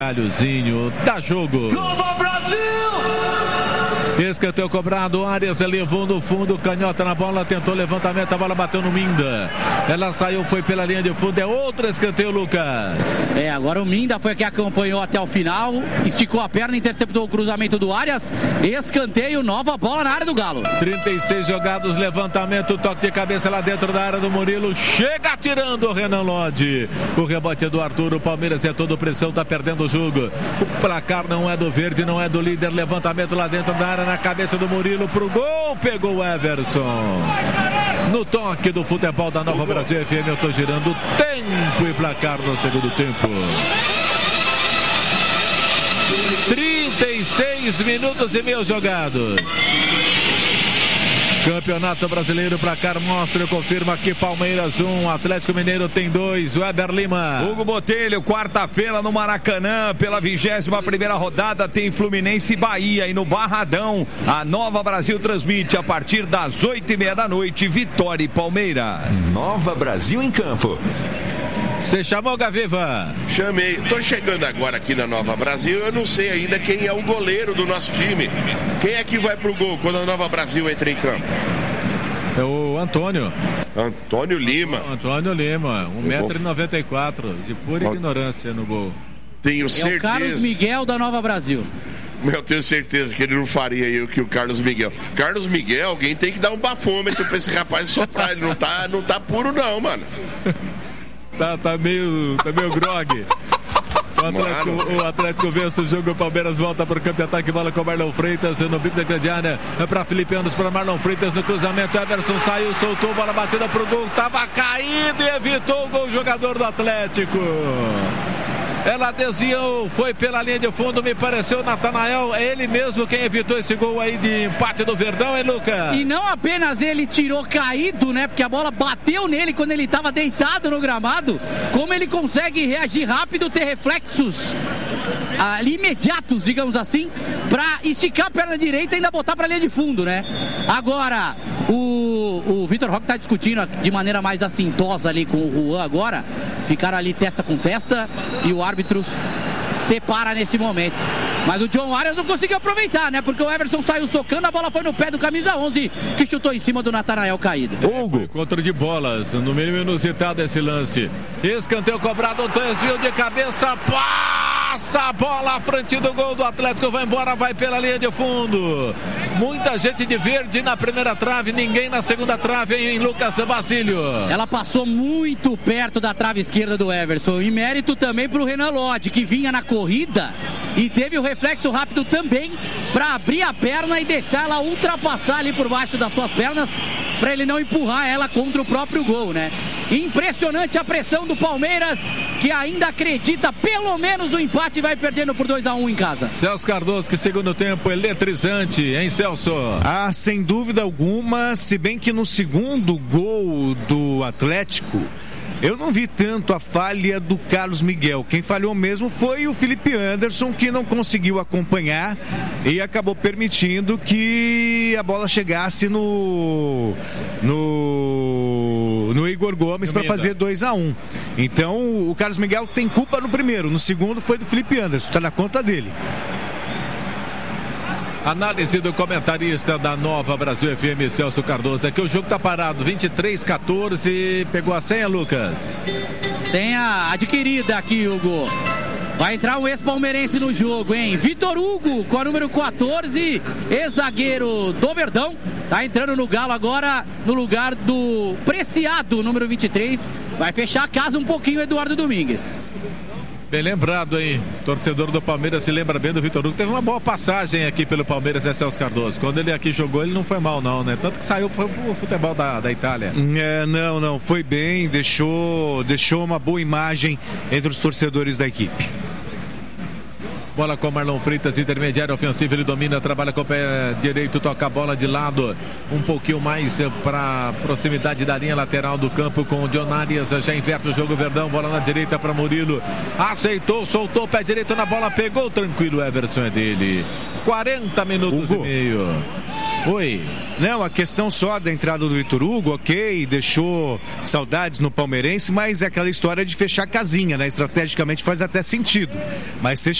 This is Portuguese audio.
Alhozinho, dá jogo. Nova Brasil! Escanteio cobrado, Arias levou no fundo, canhota na bola, tentou levantamento, a bola bateu no Minda. Ela saiu, foi pela linha de fundo, é outro escanteio, Lucas. Agora o Minda foi que acompanhou até o final, esticou a perna, interceptou o cruzamento do Arias, escanteio, nova bola na área do Galo. 36 jogados, levantamento, toque de cabeça lá dentro da área do Murilo, chega atirando o Renan Lodge. O rebote é do Arthur, o Palmeiras é todo pressão, tá perdendo o jogo. O placar não é do verde, não é do líder, levantamento lá dentro da área, na cabeça do Murilo pro gol, pegou o Everson. No toque do futebol da Nova Brasil FM, eu tô girando tempo e placar no segundo tempo. 36 minutos e meio jogados. Campeonato Brasileiro, placar mostra e confirma que Palmeiras 1, Atlético Mineiro tem 2, Weber Lima. Hugo Botelho, quarta-feira no Maracanã, pela 21ª rodada tem Fluminense e Bahia, e no Barradão, a Nova Brasil transmite a partir das 8h30 da noite, Vitória e Palmeiras. Nova Brasil em campo. Você chamou, Gaviva? Chamei. Tô chegando agora aqui na Nova Brasil. Eu não sei ainda quem é o goleiro do nosso time. Quem é que vai pro gol quando a Nova Brasil entra em campo? É o Antônio. Antônio Lima. Antônio Lima, 1,94 m, de pura ignorância no gol. Tenho certeza. É o Carlos Miguel da Nova Brasil. Eu tenho certeza que ele não faria aí o que o Carlos Miguel. Carlos Miguel, alguém tem que dar um bafômetro pra esse rapaz soprar. Ele não tá puro não, mano. Tá meio grog. O Atlético vence o jogo, o Palmeiras volta para o campo de ataque, bola com Marlon Freitas no bico da grande área, para Felipe Anos, para Marlon Freitas no cruzamento, Everson saiu, soltou, bola batida pro gol, tava caído e evitou o gol, jogador do Atlético. Ela desviou, foi pela linha de fundo, me pareceu Natanael, é ele mesmo quem evitou esse gol aí de empate do Verdão, hein, Lucas? E não apenas ele tirou caído, né, porque a bola bateu nele quando ele estava deitado no gramado, como ele consegue reagir rápido, ter reflexos ali imediatos, digamos assim, para esticar a perna direita e ainda botar para a linha de fundo, né? Agora, o Vitor Roque está discutindo de maneira mais assintosa ali com o Juan agora, ficaram ali testa com testa e o árbitro separa nesse momento. Mas o John Arias não conseguiu aproveitar, né? Porque o Everson saiu socando, a bola foi no pé do camisa 11, que chutou em cima do Natanael caído. Hugo. Encontro de bolas, no mínimo inusitado esse lance. Escanteio cobrado, desvio de cabeça, passa a bola à frente do gol do Atlético, vai embora, vai pela linha de fundo. Muita gente de verde na primeira trave, ninguém na segunda trave, em Lucas Basílio. Ela passou muito perto da trave esquerda do Everson, e mérito também para o Renan Lodge, que vinha na corrida e teve o reflexo rápido também para abrir a perna e deixar ela ultrapassar ali por baixo das suas pernas, para ele não empurrar ela contra o próprio gol, né? Impressionante a pressão do Palmeiras, que ainda acredita pelo menos o empate e vai perdendo por 2-1 em casa. Celso Cardoso, que segundo tempo eletrizante, hein, Celso? Ah, sem dúvida alguma, se bem que no segundo gol do Atlético, eu não vi tanto a falha do Carlos Miguel. Quem falhou mesmo foi o Felipe Anderson, que não conseguiu acompanhar e acabou permitindo que a bola chegasse no Igor Gomes para fazer 2-1. Então o Carlos Miguel tem culpa no primeiro, no segundo foi do Felipe Anderson, está na conta dele. Análise do comentarista da Nova Brasil FM, Celso Cardoso. Aqui o jogo tá parado, 23-14. Pegou a senha, Lucas? Senha adquirida aqui, Hugo. Vai entrar um ex-palmeirense no jogo, hein? Vitor Hugo, com a número 14, ex-zagueiro do Verdão. Tá entrando no Galo agora, no lugar do Preciado, número 23. Vai fechar a casa um pouquinho, Eduardo Domingues. Bem lembrado, hein? Torcedor do Palmeiras se lembra bem do Vitor Hugo. Teve uma boa passagem aqui pelo Palmeiras, né, Celso Cardoso? Quando ele aqui jogou, ele não foi mal, não, né? Tanto que saiu, foi pro futebol da Itália. Não, foi bem, deixou uma boa imagem entre os torcedores da equipe. Bola com Marlon Freitas, intermediário ofensivo, ele domina, trabalha com o pé direito, toca a bola de lado, um pouquinho mais para proximidade da linha lateral do campo com o John Arias, já inverte o jogo, Verdão, bola na direita para Murilo, aceitou, soltou o pé direito na bola, pegou tranquilo, Everson é dele. 40 minutos Hugo. e meio. Oi. Não, a questão só da entrada do Vitor Hugo, ok, deixou saudades no palmeirense, mas é aquela história de fechar a casinha, né? Estrategicamente faz até sentido. Mas